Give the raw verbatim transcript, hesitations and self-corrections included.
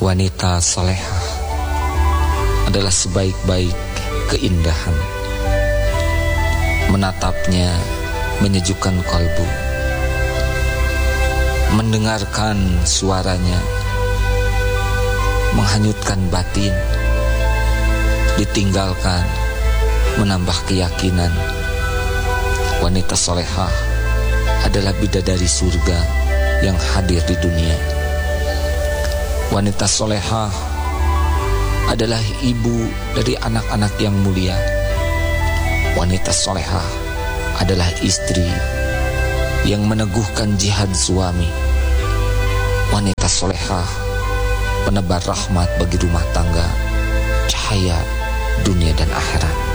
Wanita salehah adalah sebaik-baik keindahan. Menatapnya menyejukkan kalbu. Mendengarkan suaranya menghanyutkan batin. Ditinggalkan menambah keyakinan. Wanita salehah adalah bidadari surga yang hadir di dunia. Wanita salehah adalah ibu dari anak-anak yang mulia. Wanita salehah adalah istri yang meneguhkan jihad suami. Wanita salehah penebar rahmat bagi rumah tangga, cahaya dunia dan akhirat.